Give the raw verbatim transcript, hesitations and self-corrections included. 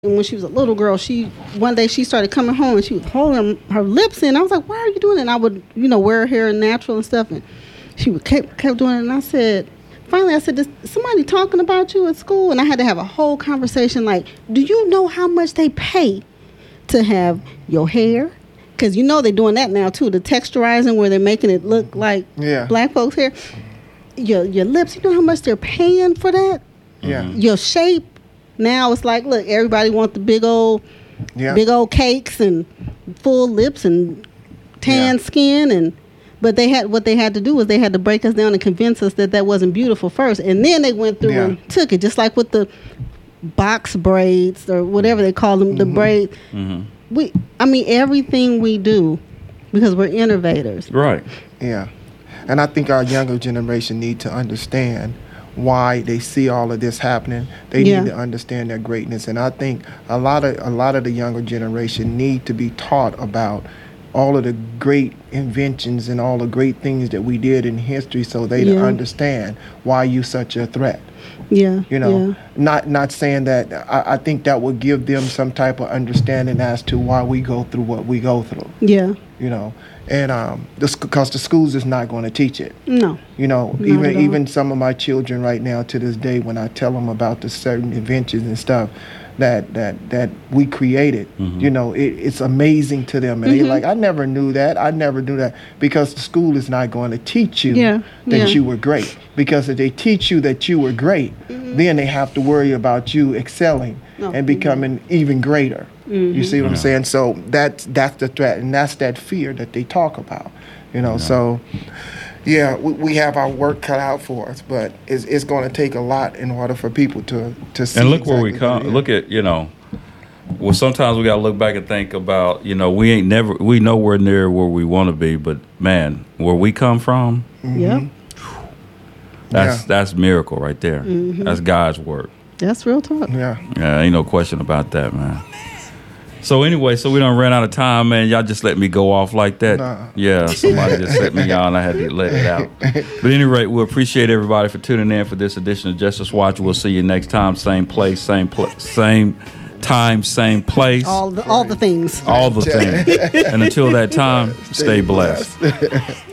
And when she was a little girl, she one day she started coming home and she was holding her lips in. I was like, "Why are you doing it?" And I would, you know, wear her hair natural and stuff, and she would kept kept doing it. And I said, finally, I said, "Is somebody talking about you at school?" And I had to have a whole conversation. Like, do you know how much they pay to have your hair? Because you know they're doing that now too. The texturizing where they're making it look like yeah. black folks' hair. Your your lips. You know how much they're paying for that? Yeah. Your shape. Now it's like, look, everybody wants the big old, yeah. big old cakes and full lips and tan yeah. skin, and but they had what they had to do was they had to break us down and convince us that that wasn't beautiful first, and then they went through yeah. and took it, just like with the box braids or whatever they call them, mm-hmm. the braids. Mm-hmm. We, I mean, everything we do because we're innovators, right? Yeah, and I think our younger generation need to understand why they see all of this happening. They yeah. need to understand their greatness, and I think a lot of a lot of the younger generation need to be taught about all of the great inventions and all the great things that we did in history, so they yeah. understand why you such a threat. Yeah, you know, yeah. not not saying that. I, I think that would give them some type of understanding as to why we go through what we go through. Yeah, you know. And um, this because the schools is not going to teach it. No. You know, not even even some of my children right now to this day, when I tell them about the certain inventions and stuff that that that we created, mm-hmm. you know, it, it's amazing to them, and mm-hmm. they're like, I never knew that. I never knew that because the school is not going to teach you yeah. that yeah. you were great. Because if they teach you that you were great, mm-hmm. then they have to worry about you excelling oh, and becoming mm-hmm. even greater. Mm-hmm. You see what yeah. I'm saying? So that's that's the threat, and that's that fear that they talk about. You know, yeah. so yeah, we, we have our work cut out for us, but it's it's going to take a lot in order for people to to see. And look exactly where we come. Look at you know. Well, sometimes we got to look back and think about, you know, we ain't never we nowhere near where we want to be, but man, where we come from, mm-hmm. yeah, that's yeah. that's miracle right there. Mm-hmm. That's God's work. That's real talk. Yeah, yeah, ain't no question about that, man. So anyway, so we done ran out of time, man. Y'all just let me go off like that. Nah. Yeah, somebody just let me on. I had to let it out. But at any rate, we appreciate everybody for tuning in for this edition of Justice Watch. We'll see you next time, same place, same pl- same time, same place. All the all the things. All the things. And until that time, stay blessed.